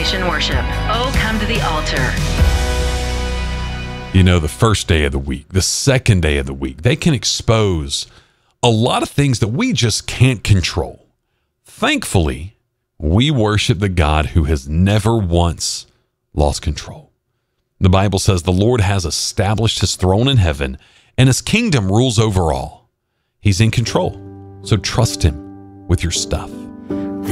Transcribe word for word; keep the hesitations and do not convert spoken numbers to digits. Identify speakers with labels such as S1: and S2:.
S1: Restoration Worship. Oh, come to the altar.
S2: You know, the first day of the week, the second day of the week, they can expose a lot of things that we just can't control. Thankfully, we worship the God who has never once lost control. The Bible says the Lord has established his throne in heaven and his kingdom rules over all. He's in control, so trust him with your stuff.